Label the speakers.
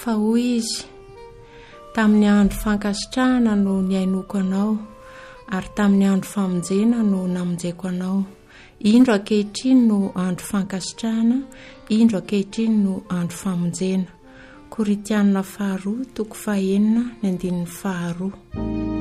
Speaker 1: fa hoy izy tamin'ny andro fankasitrahana no niainoko anao ary tamin'ny andro famonjena no namonjeko anao. Indro ankehitriny no andro fankasitrahana, indro ankehitriny no andro famonjena. Koritianina 2:9-2.